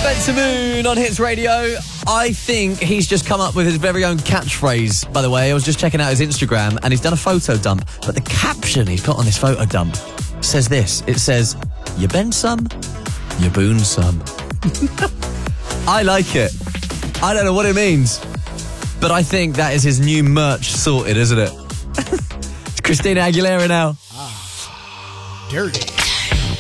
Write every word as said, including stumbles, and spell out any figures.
Spencer Moon on Hits Radio. I think he's just come up with his very own catchphrase, by the way. I was just checking out his Instagram and he's done a photo dump, but the caption he's put on this photo dump says this. It says, you bend some, you boon some. I like it. I don't know what it means, but I think that is his new merch sorted, isn't it? It's Christina Aguilera now. Ah, dirty.